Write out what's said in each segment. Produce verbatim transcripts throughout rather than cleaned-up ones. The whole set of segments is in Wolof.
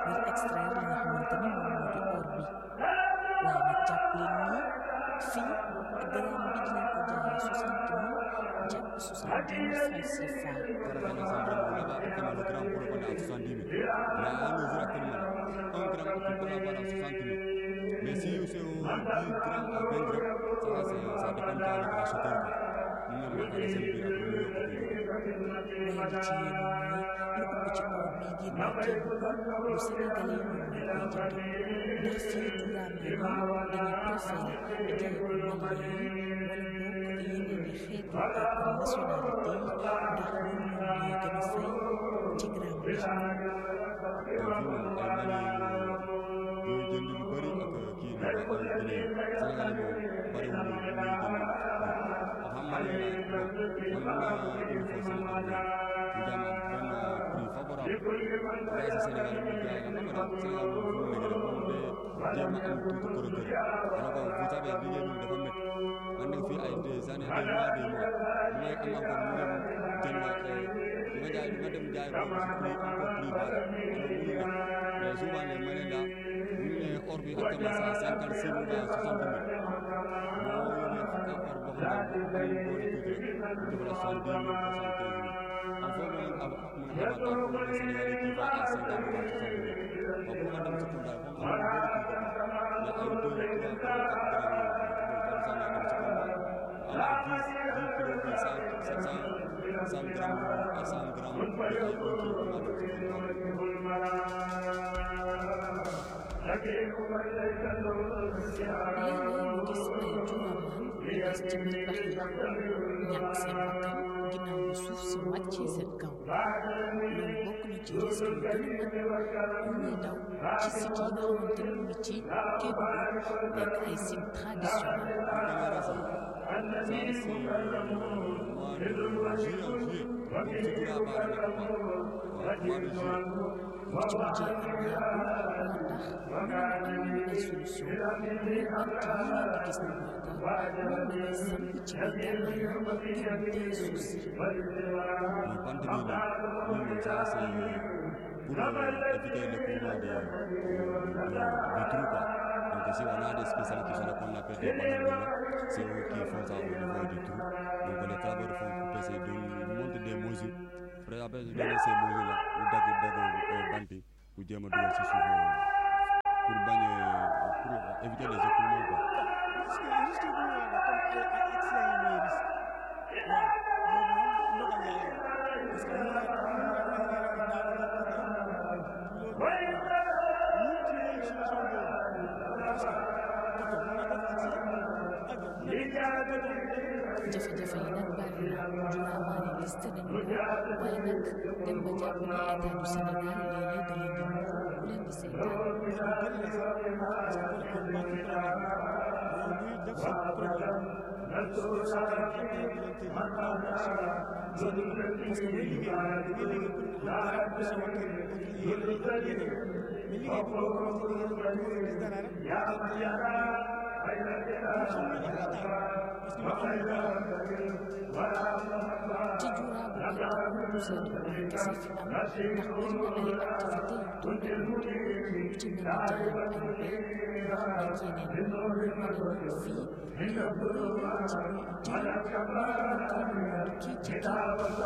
ngir extraire li nga xamante ni moom moo di or bi waaye nag jàpp leen ni fii gramme bi dinañ ko jaayee soixante mille jàpp soixante-dix mille francs C F A. Caracas Sandra là-bas actuellement le gramme pour le vendre à soixante-dix mille. Mais à nos jours actuellement, un gramme tu peux l'avoir à soixante mille. Mais si c'est au dix grammes à vingt grammes, ça, c'est, ça dépend pas de l'acheteur. Nous ne pouvons pas laisser le prix après le yokk. waaye li ci yéen mooy lu ëpp ci or bi génne Kédougou lu Sénégalais yi ñoom ñoo koy jënd ndax fii Tourama yi dañuy préféré jaay ko Malien yi wala boog yeneen i xeetu nationalité yi ndax ñoom ñoom ñooy gën a fay ci gramme bi. Donc fii moom ay Malien ñooy jënd lu bëri ak kii bi ak ay Guinée Sénégal moom bariwul lu ñuy jënd xam Malien la man mën naa indi foofu sama ak ñu jaam ak benn prix favorable waaye si Sénégal ñu jaay la xam nga daal Sénégal moom fu mu nekk rek moom day jéem a am tuuti kër kër alors que vous savez liggéey bi dafa métti man nekk fii ay des années des mois des mois bu may am encore mu dem jënd nga jaay nga dem jaay ko si prix encore plus bas alors mënu nekk mais souvent les Maliens là bu ñu nee or bi actuellement ça cinquante six mille à soixante mille boo yóbbee xam or boo xam ne bu boole tuuti rek bu def la soixante-dix mille soixante-quinze mille il faut que mën a avantage pour le Sénégalais qui va à cinquante mille à soixante mille waaw pour nga dem si Kounda foog nga xam ne bëri tuuti mais ay deux trois quatre grammes comme ça nga dem si Kounda à dix dix kilos bi cent sept cent cent grammes à cent grammes bi ay un kilo nga dem si Kounda. léeg-léeg ñu gis ay juróomaan yu des ci biir pax yi ñàkk seen bakkan ginnaaw bi suuf si wàccee seen kaw loolu bokk na ci risque yu gën a mag yu ñuy daw ci site yi nga xamante ni mu ngi ci Kédougou nekk ay sites traditionnels. Ça, c'est mois de juillet en juillet. Donc, c'est tout là-bas, mois de juillet. bu ci mujjee am yàggul moo tax mënuñu am ay solution muy bant yi ngeen di gis ni moo tax moom la ñuy samp ci biir gànnaay yi ngir mu téye suuf si. Mais bant bii nii ñun ça c'est pour éviter l'écoulement des du trou quoi. Donc si on a des spécialistes qui sont là qu'on appelle des bananiers, c'est eux qui font ça au niveau du trou. Donc les travailleurs font couper ces deux, ils montent des mesures. Après après su donner ces mesures là ñu dagg dagg bant yi pour jéem a dugal si suuf pour bañ pour éviter les écoulements quoi. Est-ce que risque bu ñu wax comme ay ay excès yi ñooy risque waaw boobu moom ndogal yàlla parce que mën naa mën naa mën naa rek daal nga ko def loolu ñun ci ay solution boobu parce que oto mën na def accès avion mën na def accès jafe-jafe yi nag bari na juróomaani liste nañu ko waaye nag dem ba jàpp ne état du Sénégal léeg-léeg da leen di muur bu leen di seetaan. gën la sax parce que kon bokk problème yow luy def sa problème su def sa problème ak ay diggante yi taw bi ak sa sa parce que booy liggéey da ngay liggéey pour am dara pour sama kër ak yéen ak yeneen mais liggéey bi boo commencé liggéey da nga gis dara rek da nga xam nga ne état parce que ñu amul dara ci Jura bu gàtt bu seetu ay kese fi am ndax bëri na ay activité yu tourné autour lu ci mel ni jaayam ak mbéy ndox ak yeneen ñu mën a ñëw fii liggéey bu rëy la ci muy utile ñi nga xamante ni moo dëkkee ci kii.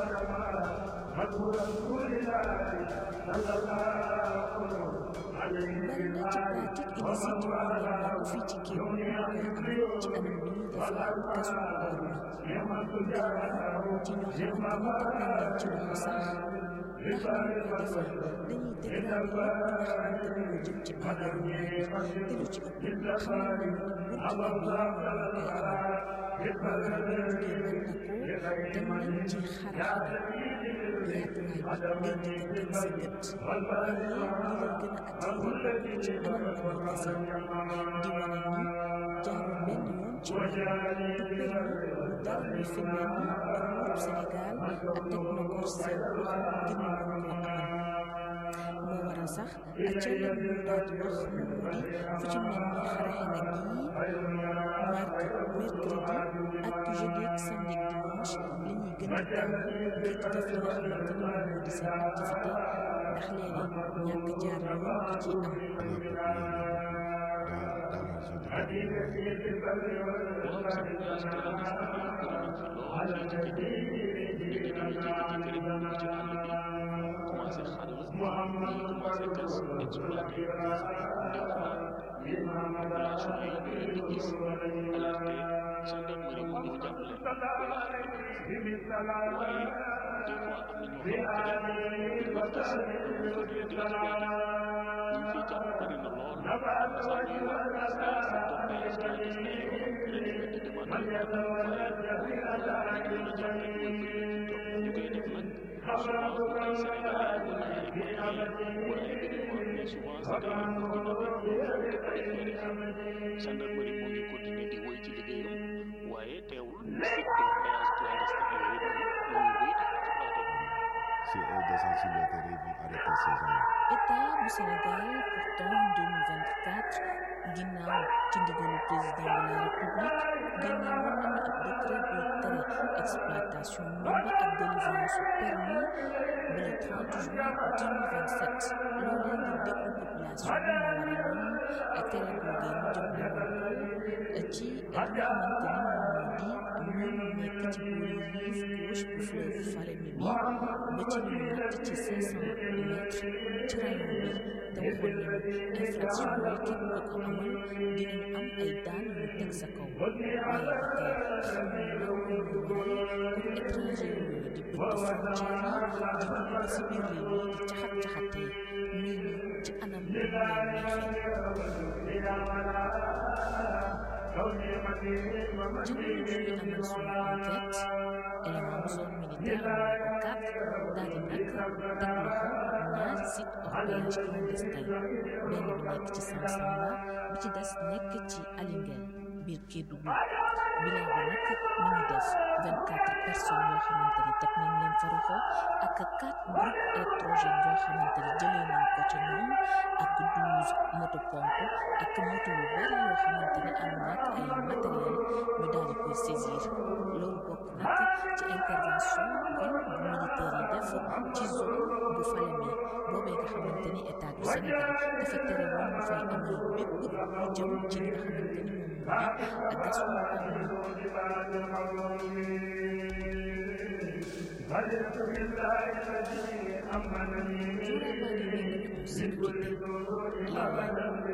bari na ci pratique illicite yu ñu nemmeeku fii ci kii bu ñu koy am ci anam bi ñuy defee gasu or bi bari na ci ñoo xamante ni teg nañ leen ci loxo sax ndax ni ñu koy defee dañuy dégradé lépp li nga xamante ni moo jëm ci bàggaru ñaar bi te lu ci ëpp xam nañ ne ni buntu bi ñoo koy amal moo waral bi ñu jógee mën na ko dem nañ ci xaraxara yaatuwaay bi ngay njëkk a teg sa gët waaye li lay gën a attiré ci anam la ñuy tase di wane ni jaarul benn yoon ci yoon tuppee ni lu dara luy firndeel ni nguurub Sénégal teg na ko seen loxo ngir ñu mën koo amal moo waral sax ca la ñu daal di wax moom moo di fu ci mel ni xaraxe na gii mardi mercredi ak jeudi ak samedi ak dimanche li ñuy gën a tàmm ngir di def li nga xamante ni moom moo di seen activité ndax léeg-léeg ñàkk jaar yoon di ci am. gendarmerie moo ngi continuer di woy ci liggéeyam waaye teewul Si eux descendent sur le terrain, ils vont arrêter ces gens-là. État bu Sénégal pourtant deux mille vingt-quatre ginnaaw ci ndigalu président de la République génne woon nañu ab décret buy tere exploitation mine ak délivrance su permis ba le trente juin deux mille vingt-sept loolee ngir déglu population bi moo waraloon tere googee ñu jëmale woon ci li nga xamante ni moom moo di mën nekk ci boori rive gauche bu fleuve Falémé bi ba ci lu natt ci cinq cent mètres ci rayon bi te waxoon nañu infraction yi képp ku ko amal dinañ am ay daan yu teg sa kaw waaye ba tey xamuñ lan moo waral kon étranger yooyu di bëtt frontière yi di dugg si biir réew yi di caxat-caxatee nit ñi ci anam bu mu leen neexee. jamono ji ñuy amal suñu enquête élément zone militaire bu CAP daal di nag teg loxo ñaari site orpaillage clandestin benn bi nekk ci Sansamba bi ci des nekk ci Alinguel biir Kédougou bilan bi nag mi ngi def vingt-quatre personnes yoo xamante ni teg nañ leen fa loxo ak quatre groupes électrogènes yoo xamante ni jëlee nañ ko ca ñoom ak douze moto pompe ak moto yu bari yoo xamante ni am nag ay matériel ñu daal di koy saisir loolu bokk nag ci intervention kon bu militaire yi def ci zone bu Falémé boobee nga xamante ni état du Sénégal dafa tere woon ñu fay amal bépp lu jëm ci li nga xamante ni moom moo di gasum Diourama di nekk en sécurité